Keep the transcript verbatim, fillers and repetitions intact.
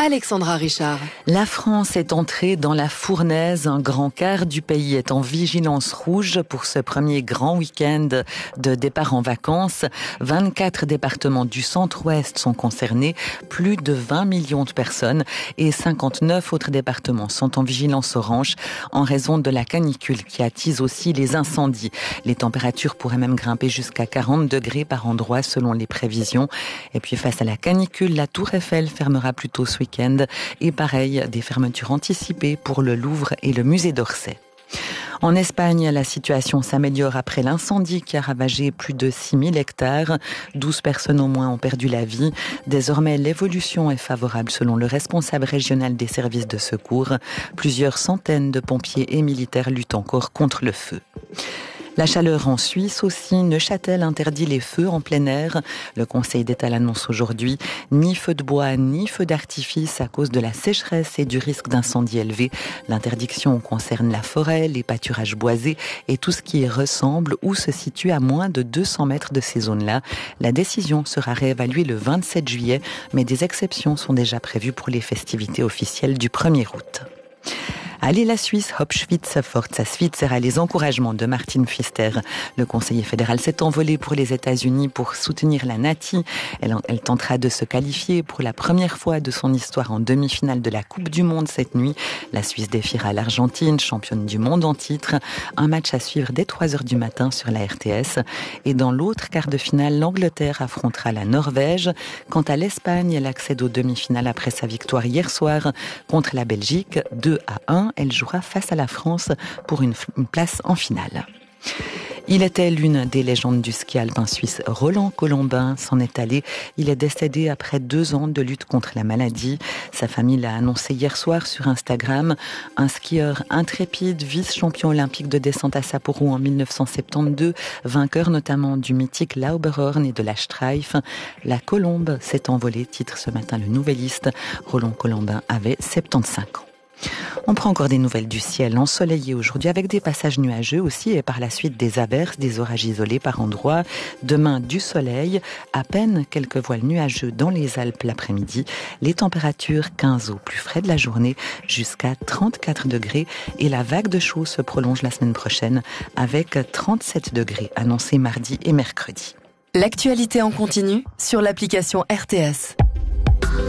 Alexandra Richard. La France est entrée dans la fournaise. Un grand quart du pays est en vigilance rouge pour ce premier grand week-end de départ en vacances. vingt-quatre départements du centre-ouest sont concernés, plus de vingt millions de personnes et cinquante-neuf autres départements sont en vigilance orange en raison de la canicule qui attise aussi les incendies. Les températures pourraient même grimper jusqu'à quarante degrés par endroit selon les prévisions. Et puis face à la canicule, la Tour Eiffel fermera plus tôt ce week-end. Et pareil, des fermetures anticipées pour le Louvre et le musée d'Orsay. En Espagne, la situation s'améliore après l'incendie qui a ravagé plus de six mille hectares. douze personnes au moins ont perdu la vie. Désormais, l'évolution est favorable selon le responsable régional des services de secours. Plusieurs centaines de pompiers et militaires luttent encore contre le feu. La chaleur en Suisse aussi. Neuchâtel interdit les feux en plein air. Le Conseil d'État l'annonce aujourd'hui. Ni feu de bois, ni feu d'artifice à cause de la sécheresse et du risque d'incendie élevé. L'interdiction concerne la forêt, les pâturages boisés et tout ce qui ressemble ou se situe à moins de deux cents mètres de ces zones-là. La décision sera réévaluée le vingt-sept juillet, mais des exceptions sont déjà prévues pour les festivités officielles du premier août. Allez la Suisse, Hop Schwitz, Forza Svizzera, les encouragements de Martin Pfister. Le conseiller fédéral s'est envolé pour les États-Unis pour soutenir la Nati. Elle, elle tentera de se qualifier pour la première fois de son histoire en demi-finale de la Coupe du Monde cette nuit. La Suisse défiera l'Argentine, championne du monde en titre. Un match à suivre dès trois heures du matin sur la R T S. Et dans l'autre quart de finale, l'Angleterre affrontera la Norvège. Quant à l'Espagne, elle accède aux demi-finales après sa victoire hier soir contre la Belgique, deux à un. Elle jouera face à la France pour une, une place en finale. Il était l'une des légendes du ski alpin suisse. Roland Colombin s'en est allé. Il est décédé après deux ans de lutte contre la maladie. Sa famille l'a annoncé hier soir sur Instagram. Un skieur intrépide, vice-champion olympique de descente à Sapporo en mille neuf cent soixante-douze, vainqueur notamment du mythique Lauberhorn et de la Streif. La Colombe s'est envolée, titre ce matin le Nouvelliste. Roland Colombin avait soixante-quinze ans. On prend encore des nouvelles du ciel ensoleillé aujourd'hui avec des passages nuageux aussi et par la suite des averses, des orages isolés par endroits. Demain, du soleil, à peine quelques voiles nuageux dans les Alpes l'après-midi. Les températures quinze au plus frais de la journée jusqu'à trente-quatre degrés et la vague de chaud se prolonge la semaine prochaine avec trente-sept degrés annoncés mardi et mercredi. L'actualité en continu sur l'application R T S.